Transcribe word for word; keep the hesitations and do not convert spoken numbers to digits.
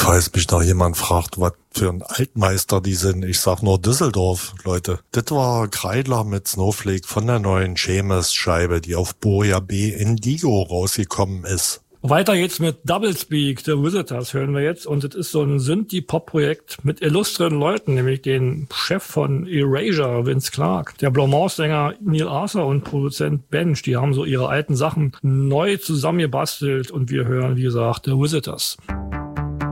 Falls mich noch jemand fragt, was für ein Altmeister die sind, ich sag nur Düsseldorf, Leute. Das war Kreidler mit Snowflake von der neuen Seamus-Scheibe, die auf Boja B Indigo rausgekommen ist. Weiter geht's mit Doublespeak, The Visitors hören wir jetzt. Und es ist so ein Synthie-Pop-Projekt mit illustren Leuten, nämlich den Chef von Erasure, Vince Clarke, der Blue-Mouse-Sänger Neil Arthur und Produzent Bench. Die haben so ihre alten Sachen neu zusammengebastelt und wir hören, wie gesagt, The Visitors.